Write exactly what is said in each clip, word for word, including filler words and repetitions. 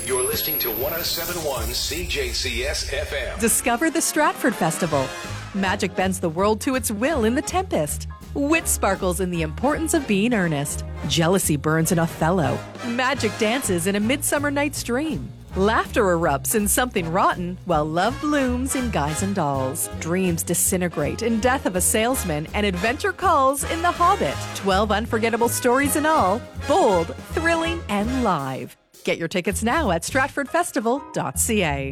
You're listening to one oh seven point one C J C S F M. Discover the Stratford Festival. Magic bends the world to its will in The Tempest. Wit sparkles in The Importance of Being Earnest. Jealousy burns in Othello. Magic dances in A Midsummer Night's Dream. Laughter erupts in Something Rotten, while love blooms in Guys and Dolls. Dreams disintegrate in Death of a Salesman, and adventure calls in The Hobbit. Twelve unforgettable stories in all, bold, thrilling, and live. Get your tickets now at stratford festival dot c a.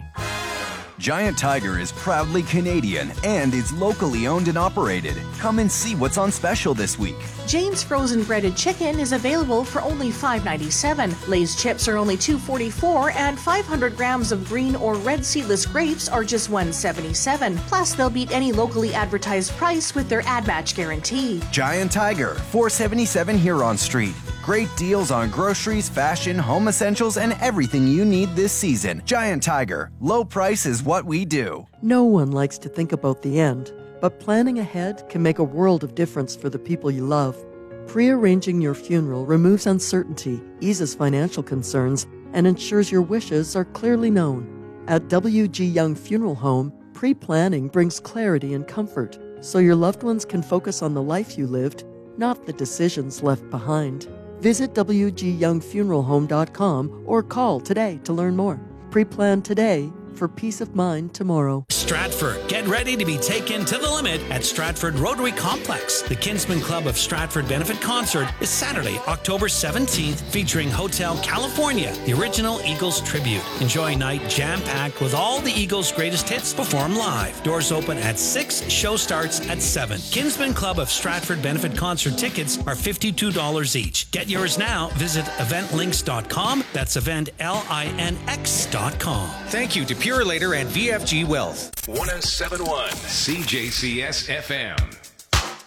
Giant Tiger is proudly Canadian and is locally owned and operated. Come and see what's on special this week. Jane's frozen breaded chicken is available for only five ninety-seven. Lay's chips are only two forty-four, and five hundred grams of green or red seedless grapes are just one seventy-seven. Plus, they'll beat any locally advertised price with their ad match guarantee. Giant Tiger, four seventy-seven Huron Street. Great deals on groceries, fashion, home essentials, and everything you need this season. Giant Tiger, low price is what we do. No one likes to think about the end, but planning ahead can make a world of difference for the people you love. Pre-arranging your funeral removes uncertainty, eases financial concerns, and ensures your wishes are clearly known. At W G Young Funeral Home, pre-planning brings clarity and comfort, so your loved ones can focus on the life you lived, not the decisions left behind. Visit w g young funeral home dot com or call today to learn more. Pre-plan today for peace of mind tomorrow. Stratford, get ready to be taken to the limit at Stratford Rotary Complex. The Kinsman Club of Stratford Benefit Concert is Saturday, October seventeenth, featuring Hotel California, the original Eagles tribute. Enjoy a night jam-packed with all the Eagles' greatest hits performed live. Doors open at six, show starts at seven. Kinsman Club of Stratford Benefit Concert tickets are fifty-two dollars each. Get yours now. Visit event links dot com. That's event L I N X dot com. Thank you to Purelator and V F G Wealth. one oh seven point one C J C S F M.